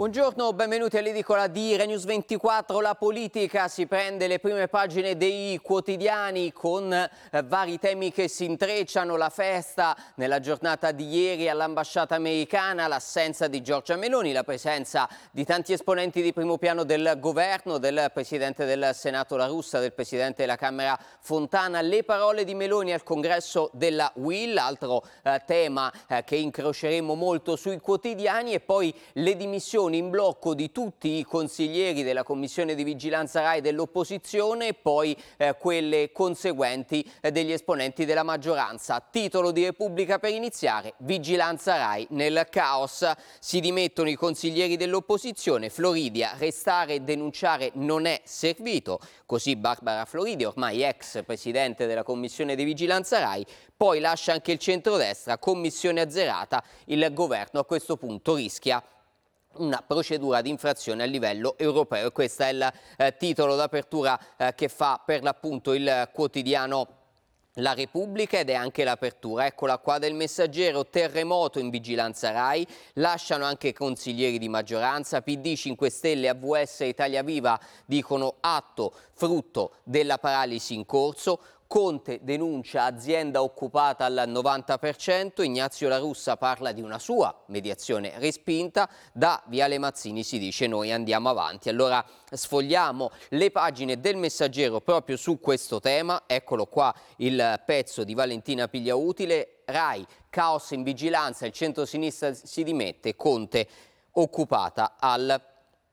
Buongiorno, benvenuti all'edicola di Renews 24. La politica si prende le prime pagine dei quotidiani con vari temi che si intrecciano: la festa nella giornata di ieri all'ambasciata americana, l'assenza di Giorgia Meloni, la presenza di tanti esponenti di primo piano del governo, del Presidente del Senato La Russa, del Presidente della Camera Fontana, le parole di Meloni al congresso della UIL, altro tema che incroceremo molto sui quotidiani, e poi le dimissioni in blocco di tutti i consiglieri della Commissione di Vigilanza Rai dell'opposizione e poi quelle conseguenti degli esponenti della maggioranza. Titolo di Repubblica per iniziare: Vigilanza Rai nel caos. Si dimettono i consiglieri dell'opposizione. Floridia: restare e denunciare non è servito. Così Barbara Floridia, ormai ex presidente della Commissione di Vigilanza Rai. Poi lascia anche il centrodestra, commissione azzerata. Il governo a questo punto rischia una procedura di infrazione a livello europeo. E questo è il titolo d'apertura che fa per l'appunto il quotidiano La Repubblica, ed è anche l'apertura, eccola qua, del Messaggero: terremoto in Vigilanza Rai, lasciano anche consiglieri di maggioranza. PD, 5 Stelle, AVS e Italia Viva dicono atto frutto della paralisi in corso. Conte denuncia azienda occupata al 90%, Ignazio La Russa parla di una sua mediazione respinta, da Viale Mazzini si dice noi andiamo avanti. Allora sfogliamo le pagine del Messaggero proprio su questo tema, eccolo qua il pezzo di Valentina Pigliautile: Rai, caos in vigilanza, il centro-sinistra si dimette, Conte occupata al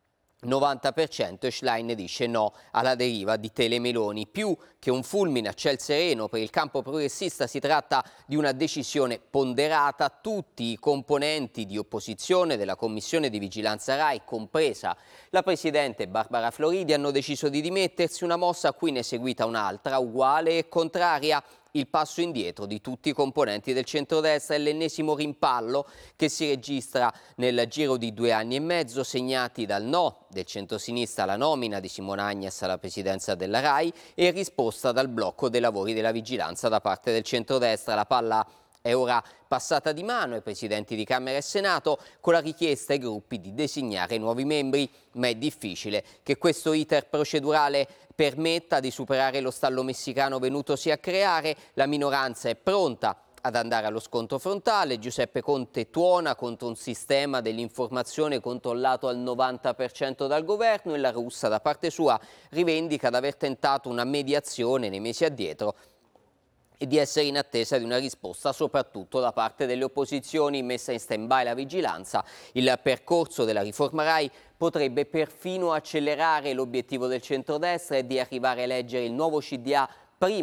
90%, Schlein dice no alla deriva di Telemeloni. Più che un fulmine a ciel sereno per il campo progressista, si tratta di una decisione ponderata. Tutti i componenti di opposizione della Commissione di Vigilanza Rai, compresa la Presidente Barbara Floridia, hanno deciso di dimettersi, una mossa a cui ne è seguita un'altra, uguale e contraria: il passo indietro di tutti i componenti del centrodestra. È l'ennesimo rimpallo che si registra nel giro di 2 anni e mezzo, segnati dal no del centrosinistra alla nomina di Simona Agnes alla presidenza della Rai e risposta dal blocco dei lavori della vigilanza da parte del centrodestra. La palla è ora passata di mano ai presidenti di Camera e Senato, con la richiesta ai gruppi di designare nuovi membri, ma è difficile che questo iter procedurale permetta di superare lo stallo messicano venutosi a creare. La minoranza è pronta ad andare allo scontro frontale. Giuseppe Conte tuona contro un sistema dell'informazione controllato al 90% dal governo, e La Russa da parte sua rivendica di aver tentato una mediazione nei mesi addietro e di essere in attesa di una risposta soprattutto da parte delle opposizioni. Messa in stand-by la vigilanza, il percorso della riforma Rai potrebbe perfino accelerare l'obiettivo del centrodestra e di arrivare a eleggere il nuovo CDA